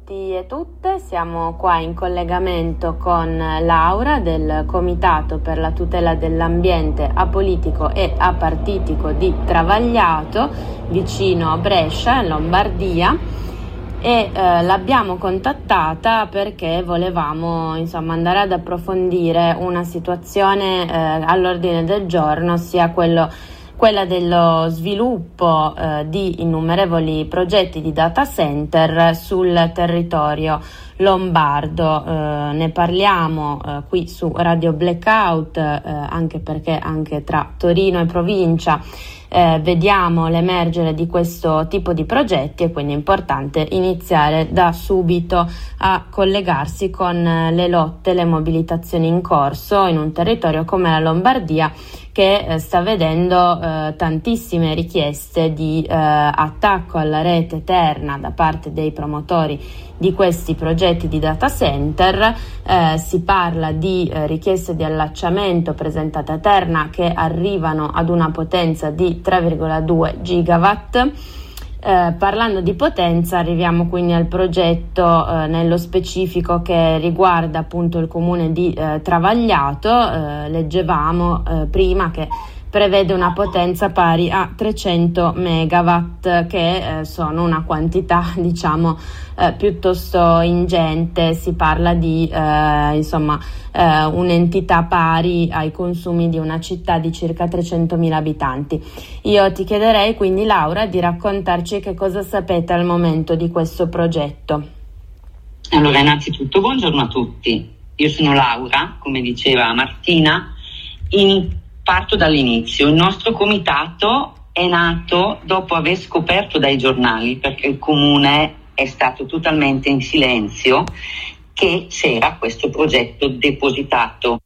tutti e tutte, siamo qua in collegamento con Laura del Comitato per la tutela dell'ambiente apolitico e apartitico di Travagliato, vicino a Brescia, in Lombardia, e l'abbiamo contattata perché volevamo andare ad approfondire una situazione all'ordine del giorno, ossia quella dello sviluppo di innumerevoli progetti di data center sul territorio lombardo. Ne parliamo qui su Radio Blackout, anche perché anche tra Torino e provincia vediamo l'emergere di questo tipo di progetti, e quindi è importante iniziare da subito a collegarsi con le lotte, le mobilitazioni in corso in un territorio come la Lombardia, che sta vedendo tantissime richieste di attacco alla rete Terna da parte dei promotori di questi progetti di data center. Si parla di richieste di allacciamento presentate a Terna che arrivano ad una potenza di 3,2 gigawatt. Parlando di potenza, arriviamo quindi al progetto nello specifico che riguarda appunto il comune di Travagliato. Leggevamo prima che prevede una potenza pari a 300 megawatt, che sono una quantità piuttosto ingente. Si parla di un'entità pari ai consumi di una città di circa 300.000 abitanti. Io ti chiederei quindi, Laura, di raccontarci che cosa sapete al momento di questo progetto. Allora, innanzitutto buongiorno a tutti. Io sono Laura, come diceva Martina. Parto dall'inizio. Il nostro comitato è nato dopo aver scoperto dai giornali, perché il comune è stato totalmente in silenzio, che c'era questo progetto depositato.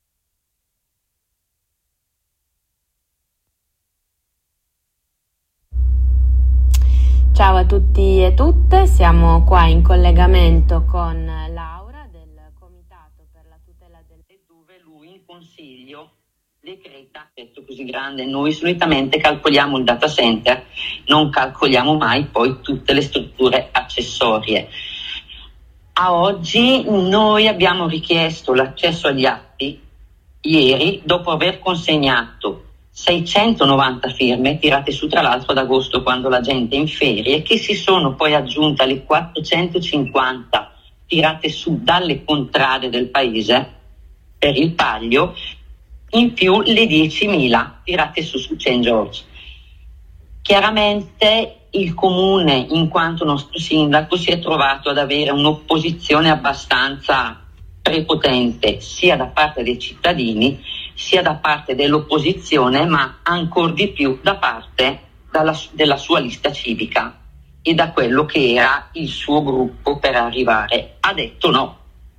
Ciao a tutti e tutte, siamo qua in collegamento con Laura del Comitato per la tutela dove lui in consiglio decreta detto così grande. Noi solitamente calcoliamo il data center, non calcoliamo mai poi tutte le strutture accessorie. A oggi noi abbiamo richiesto l'accesso agli atti ieri, dopo aver consegnato 690 firme tirate su tra l'altro ad agosto, quando la gente è in ferie, che si sono poi aggiunte alle 450 tirate su dalle contrade del paese per il Paglio, in più le 10.000 tirate su St. George. Chiaramente il comune, in quanto nostro sindaco, si è trovato ad avere un'opposizione abbastanza prepotente sia da parte dei cittadini sia da parte dell'opposizione, ma ancor di più da parte della sua lista civica e da quello che era il suo gruppo per arrivare. Ha detto no,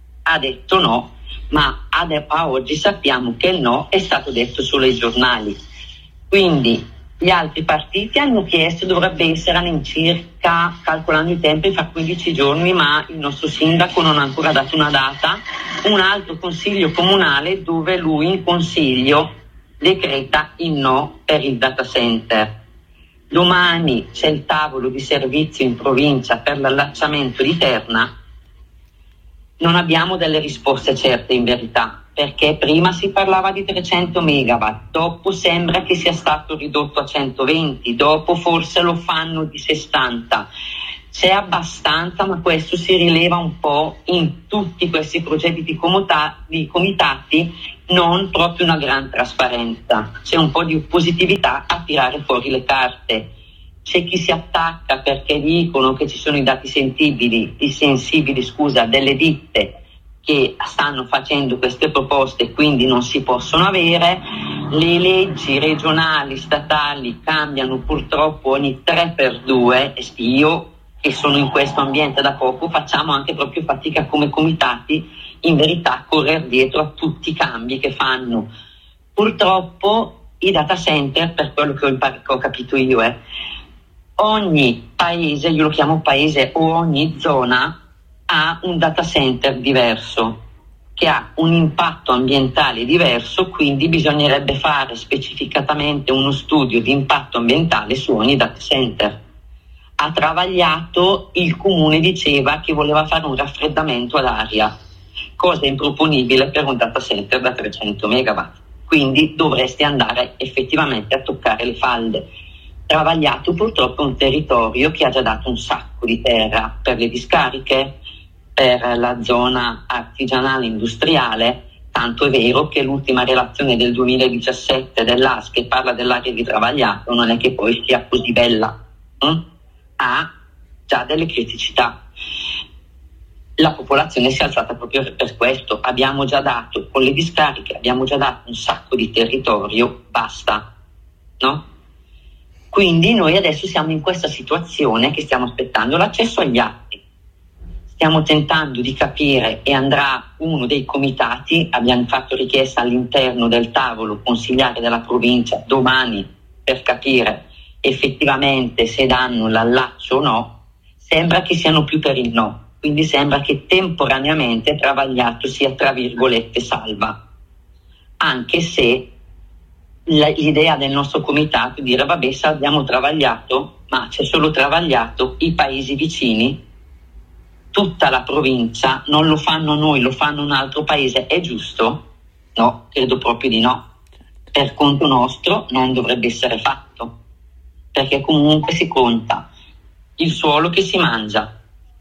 ma a oggi sappiamo che il no è stato detto solo ai giornali. Quindi gli altri partiti hanno chiesto, dovrebbe essere all'incirca, calcolando i tempi, fra 15 giorni, ma il nostro sindaco non ha ancora dato una data, un altro consiglio comunale dove lui in consiglio decreta il no per il data center. Domani c'è il tavolo di servizio in provincia per l'allacciamento di Terna. Non abbiamo delle risposte certe in verità, perché prima si parlava di 300 megawatt, dopo sembra che sia stato ridotto a 120, dopo forse lo fanno di 60. C'è abbastanza, ma questo si rileva un po' in tutti questi progetti di comitati, non proprio una gran trasparenza. C'è un po' di oppositività a tirare fuori le carte. C'è chi si attacca perché dicono che ci sono i dati sensibili delle ditte che stanno facendo queste proposte e quindi non si possono avere. Le leggi regionali, statali cambiano purtroppo ogni 3x2 e io, che sono in questo ambiente da poco, facciamo anche proprio fatica come comitati in verità a correre dietro a tutti i cambi che fanno. Purtroppo i data center, per quello che ho capito io, ogni paese, io lo chiamo paese, o ogni zona ha un data center diverso che ha un impatto ambientale diverso, quindi bisognerebbe fare specificatamente uno studio di impatto ambientale su ogni data center. A Travagliato il comune diceva che voleva fare un raffreddamento ad aria, cosa improponibile per un data center da 300 megawatt. Quindi dovresti andare effettivamente a toccare le falde. Travagliato purtroppo è un territorio che ha già dato un sacco di terra per le discariche, per la zona artigianale industriale, tanto è vero che l'ultima relazione del 2017 dell'AS che parla dell'area di Travagliato non è che poi sia così bella, ha già delle criticità. La popolazione si è alzata proprio per questo, abbiamo già dato con le discariche, abbiamo già dato un sacco di territorio, basta, no? Quindi noi adesso siamo in questa situazione che stiamo aspettando l'accesso agli atti. Stiamo tentando di capire e andrà uno dei comitati, abbiamo fatto richiesta all'interno del tavolo consigliare della provincia domani per capire effettivamente se danno l'allaccio o no. Sembra che siano più per il no, quindi sembra che temporaneamente Travagliato sia tra virgolette salva, anche se l'idea del nostro comitato è dire vabbè salviamo Travagliato, ma c'è solo Travagliato, i paesi vicini, tutta la provincia non lo fanno noi, lo fanno un altro paese, è giusto? No, credo proprio di no. Per conto nostro non dovrebbe essere fatto, perché comunque si conta il suolo che si mangia,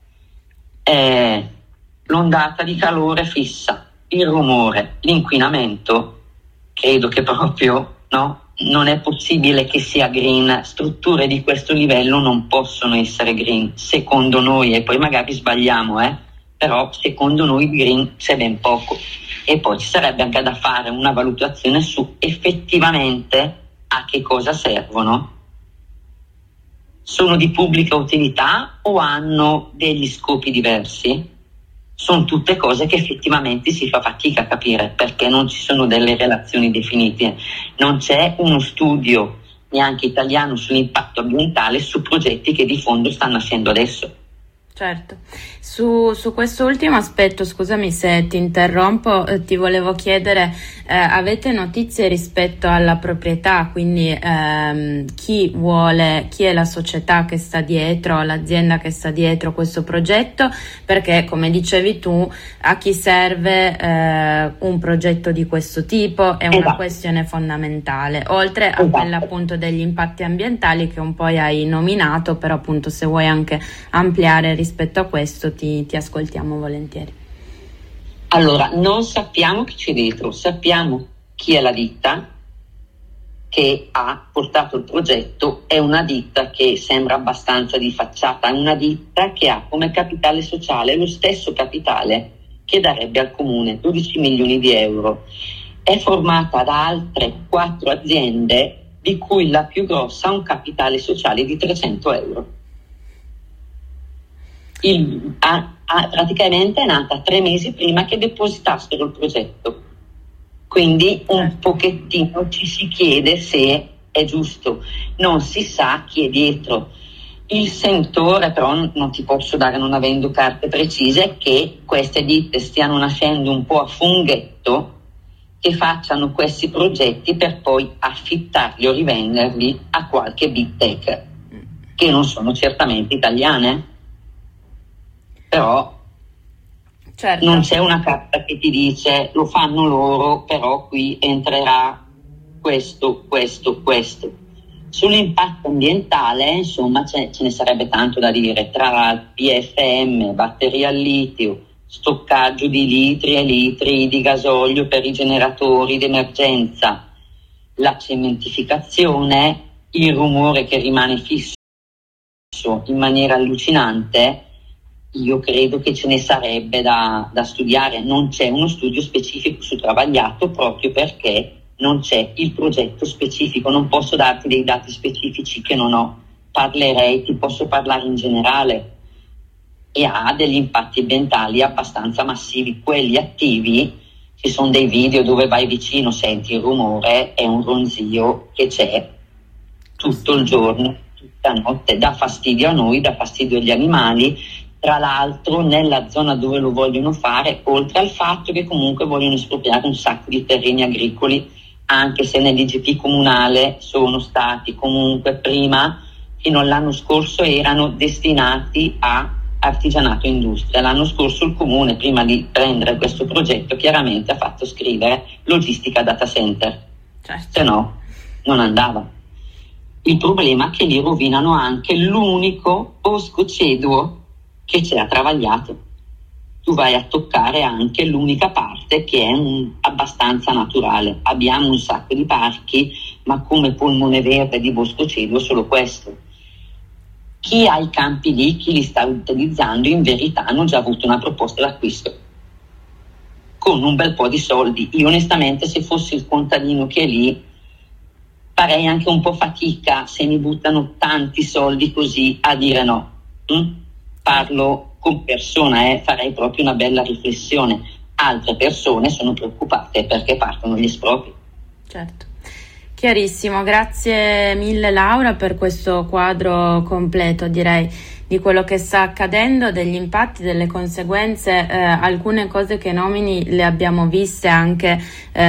l'ondata di calore fissa, il rumore, l'inquinamento, credo che proprio no, non è possibile che sia green. Strutture di questo livello non possono essere green, secondo noi, e poi magari sbagliamo, però secondo noi di green c'è ben poco. E poi ci sarebbe anche da fare una valutazione su effettivamente a che cosa servono. Sono di pubblica utilità o hanno degli scopi diversi? Sono tutte cose che effettivamente si fa fatica a capire, perché non ci sono delle relazioni definite, non c'è uno studio neanche italiano sull'impatto ambientale su progetti che di fondo stanno nascendo adesso. Certo, su questo ultimo aspetto, scusami se ti interrompo, ti volevo chiedere, avete notizie rispetto alla proprietà, quindi chi è la società che sta dietro, l'azienda che sta dietro questo progetto, perché come dicevi tu, a chi serve un progetto di questo tipo è una questione fondamentale, oltre a quella appunto degli impatti ambientali che un po' hai nominato, però appunto se vuoi anche ampliare rispetto a questo ti ascoltiamo volentieri. Allora, non sappiamo chi c'è dietro, sappiamo chi è la ditta che ha portato il progetto, è una ditta che sembra abbastanza di facciata, è una ditta che ha come capitale sociale lo stesso capitale che darebbe al comune, 12 milioni di euro. È formata da altre 4 aziende, di cui la più grossa ha un capitale di 300 euro. Praticamente è nata 3 mesi prima che depositassero il progetto, quindi un pochettino ci si chiede se è giusto, non si sa chi è dietro. Il sentore però non ti posso dare, non avendo carte precise, che queste ditte stiano nascendo un po' a funghetto, che facciano questi progetti per poi affittarli o rivenderli a qualche big tech che non sono certamente italiane. Però certo, non c'è una carta che ti dice lo fanno loro, però qui entrerà questo. Sull'impatto ambientale, insomma, ce ne sarebbe tanto da dire, tra PFM, batterie al litio, stoccaggio di litri e litri di gasolio per i generatori d'emergenza, la cementificazione, il rumore che rimane fisso in maniera allucinante. Io credo che ce ne sarebbe da studiare. Non c'è uno studio specifico su Travagliato proprio perché non c'è il progetto specifico. Non posso darti dei dati specifici che non ho. Ti posso parlare in generale, e ha degli impatti ambientali abbastanza massivi. Quelli attivi, ci sono dei video dove vai vicino, senti il rumore, è un ronzio che c'è tutto il giorno, tutta la notte, dà fastidio a noi, dà fastidio agli animali. Tra l'altro nella zona dove lo vogliono fare, oltre al fatto che comunque vogliono espropriare un sacco di terreni agricoli, anche se nell'IGP comunale sono stati comunque prima e non l'anno scorso erano destinati a artigianato e industria. L'anno scorso il comune, prima di prendere questo progetto, chiaramente ha fatto scrivere logistica data center, certo. Se no non andava. Il problema è che li rovinano anche l'unico bosco ceduo che c'è a Travagliato. Tu vai a toccare anche l'unica parte che è abbastanza naturale. Abbiamo un sacco di parchi, ma come polmone verde di bosco ceduo solo questo. Chi ha i campi lì, chi li sta utilizzando, in verità hanno già avuto una proposta d'acquisto con un bel po' di soldi. Io onestamente, se fossi il contadino che è lì, farei anche un po' fatica se mi buttano tanti soldi così a dire no. Parlo con persona, farei proprio una bella riflessione. Altre persone sono preoccupate perché partono gli espropri. Certo. Chiarissimo, grazie mille Laura per questo quadro completo, direi, di quello che sta accadendo, degli impatti, delle conseguenze. Alcune cose che nomini le abbiamo viste anche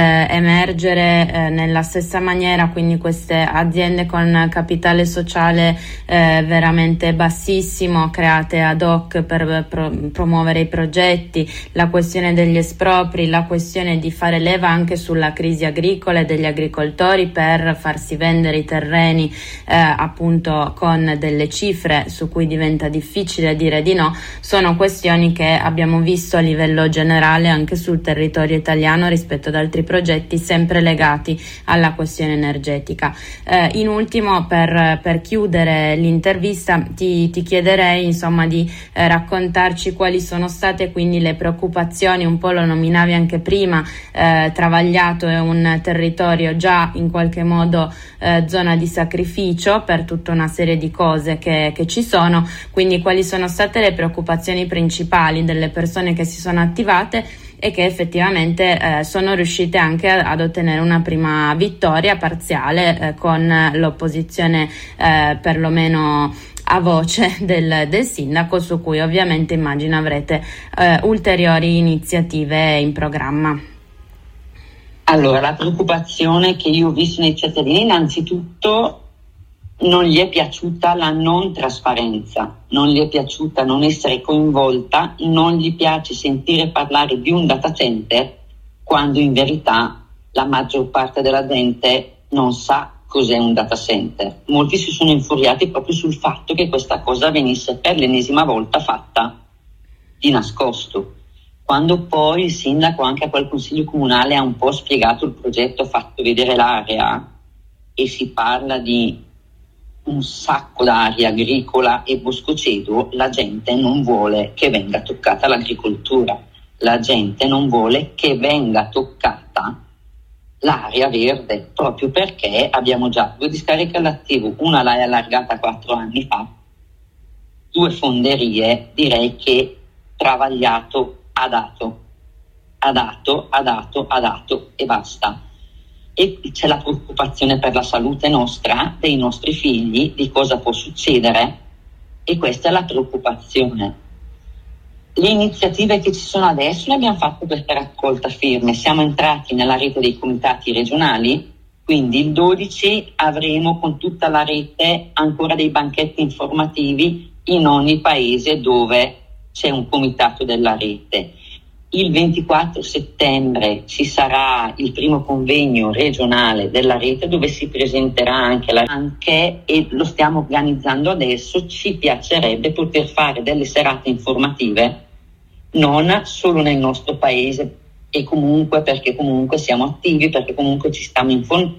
emergere nella stessa maniera, quindi queste aziende con capitale sociale veramente bassissimo, create ad hoc per promuovere i progetti, la questione degli espropri, la questione di fare leva anche sulla crisi agricola e degli agricoltori per farsi vendere i terreni appunto con delle cifre su cui diventa difficile dire di no. Sono questioni che abbiamo visto a livello generale anche sul territorio italiano rispetto ad altri progetti sempre legati alla questione energetica. In ultimo, per chiudere l'intervista, ti chiederei insomma di raccontarci quali sono state quindi le preoccupazioni, un po' lo nominavi anche prima, Travagliato è un territorio già in qualche modo zona di sacrificio per tutta una serie di cose che ci sono, quindi quali sono state le preoccupazioni principali delle persone che si sono attivate e che effettivamente sono riuscite anche ad ottenere una prima vittoria parziale con l'opposizione perlomeno a voce del sindaco, su cui ovviamente immagino avrete ulteriori iniziative in programma. Allora, la preoccupazione che io ho visto nei cittadini, innanzitutto non gli è piaciuta la non trasparenza, non gli è piaciuta non essere coinvolta, non gli piace sentire parlare di un data center quando in verità la maggior parte della gente non sa cos'è un data center. Molti si sono infuriati proprio sul fatto che questa cosa venisse per l'ennesima volta fatta di nascosto. Quando poi il sindaco anche a quel consiglio comunale ha un po' spiegato il progetto, ha fatto vedere l'area e si parla di un sacco d'area agricola e bosco ceduo, la gente non vuole che venga toccata l'agricoltura, la gente non vuole che venga toccata l'area verde, proprio perché abbiamo già 2 discariche all'attivo, una l'hai allargata 4 anni fa, 2 fonderie, direi che Travagliato ha dato e basta. E c'è la preoccupazione per la salute nostra, dei nostri figli, di cosa può succedere, e questa è la preoccupazione. Le iniziative che ci sono adesso le abbiamo fatte per raccolta firme, siamo entrati nella rete dei comitati regionali, quindi il 12 avremo con tutta la rete ancora dei banchetti informativi in ogni paese dove c'è un comitato della rete. Il 24 settembre ci sarà il primo convegno regionale della rete dove si presenterà anche e lo stiamo organizzando adesso. Ci piacerebbe poter fare delle serate informative non solo nel nostro paese e comunque perché comunque siamo attivi, perché comunque ci stiamo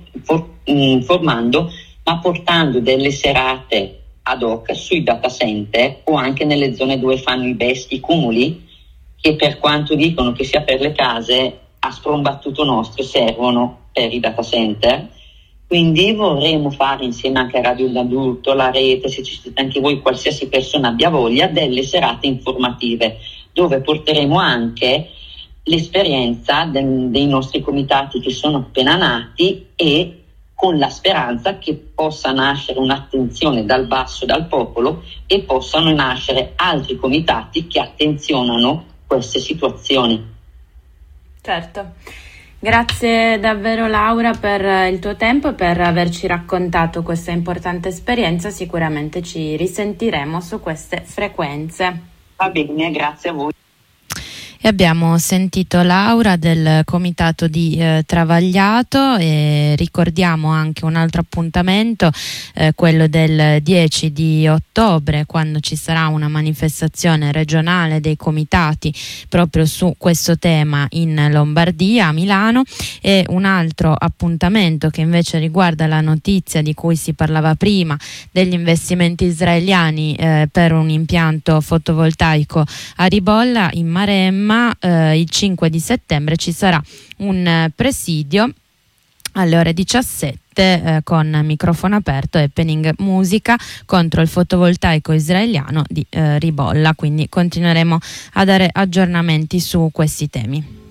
informando, ma portando delle serate ad hoc sui data center o anche nelle zone dove fanno i cumuli, che per quanto dicono che sia per le case, a sprombattuto nostro servono per i data center. Quindi vorremmo fare insieme anche a Radio d'Adulto, la rete, se ci siete anche voi, qualsiasi persona abbia voglia, delle serate informative dove porteremo anche l'esperienza dei nostri comitati che sono appena nati e con la speranza che possa nascere un'attenzione dal basso, dal popolo, e possano nascere altri comitati che attenzionano queste situazioni. Certo. Grazie davvero Laura per il tuo tempo e per averci raccontato questa importante esperienza. Sicuramente ci risentiremo su queste frequenze. Va bene, grazie a voi. E abbiamo sentito Laura del comitato di Travagliato, e ricordiamo anche un altro appuntamento, quello del 10 di ottobre, quando ci sarà una manifestazione regionale dei comitati proprio su questo tema in Lombardia, a Milano, e un altro appuntamento che invece riguarda la notizia di cui si parlava prima, degli investimenti israeliani per un impianto fotovoltaico a Ribolla in Maremma. Il 5 di settembre ci sarà un presidio alle ore 17 con microfono aperto, happening musica contro il fotovoltaico israeliano di Ribolla, quindi continueremo a dare aggiornamenti su questi temi.